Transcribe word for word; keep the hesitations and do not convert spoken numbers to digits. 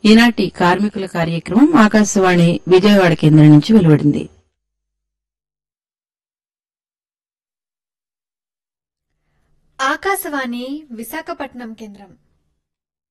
ఈనాటి కార్మికుల కార్యక్రమం ఆకాశవాణి విజయవాడ కేంద్రం నుంచి వెలువడింది. ఆకాశవాణి విశాఖపట్నం కేంద్రం.